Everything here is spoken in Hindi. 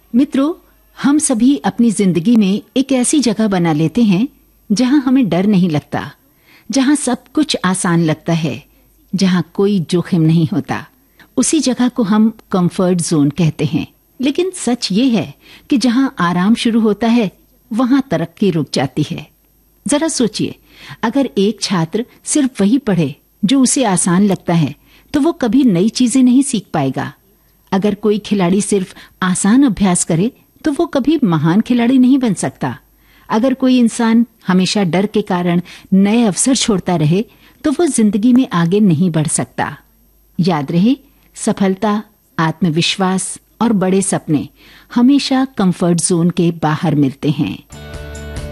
मित्रों, हम सभी अपनी जिंदगी में एक ऐसी जगह बना लेते हैं जहां हमें डर नहीं लगता, जहां सब कुछ आसान लगता है, जहां कोई जोखिम नहीं होता। उसी जगह को हम कंफर्ट जोन कहते हैं। लेकिन सच ये है कि जहां आराम शुरू होता है वहां तरक्की रुक जाती है। जरा सोचिए, अगर एक छात्र सिर्फ वही पढ़े जो उसे आसान लगता है तो वो कभी नई चीजें नहीं सीख पाएगा। अगर कोई खिलाड़ी सिर्फ आसान अभ्यास करे तो वो कभी महान खिलाड़ी नहीं बन सकता। अगर कोई इंसान हमेशा डर के कारण नए अवसर छोड़ता रहे तो वो जिंदगी में आगे नहीं बढ़ सकता। याद रहे, सफलता, आत्मविश्वास और बड़े सपने हमेशा कंफर्ट जोन के बाहर मिलते हैं।